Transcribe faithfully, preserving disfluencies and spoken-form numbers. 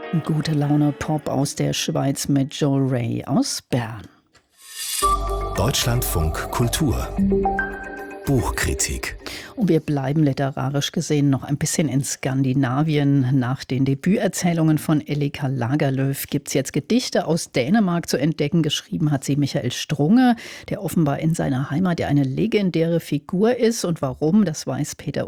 Gute Laune Pop aus der Schweiz mit Joel Ray aus Bern. Deutschlandfunk Kultur Buchkritik. Und wir bleiben literarisch gesehen noch ein bisschen in Skandinavien. Nach den Debüterzählungen von Elika Lagerlöf gibt es jetzt Gedichte aus Dänemark zu entdecken. Geschrieben hat sie Michael Strunge, der offenbar in seiner Heimat ja eine legendäre Figur ist. Und warum, das weiß Peter